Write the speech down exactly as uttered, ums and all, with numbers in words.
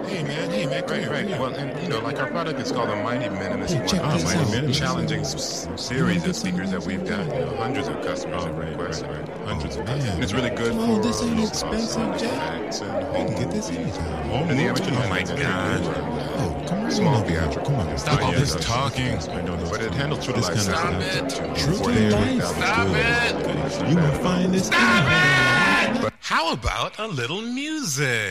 Hey man, hey man, come Right, here, right. come here. Well, and you know, like our product is called the Mighty Minimus Hey, check One. this It's out. a This challenging is- s- series of speakers that we've got. You know, hundreds of customers have requested it. Hundreds of customers. And it's really good Oh, for this ain't uh, expensive, Jack. effects and You can get this home anytime. movies. And the amateur Oh my music. God. Oh, come on. Small over here. theatrical. Come on. Stop all Yeah, this that's- talking. I know, but it handles true to This life kind of sound. Stop it. True to life. Stop it. You gonna find this? Stop it! How about a little music?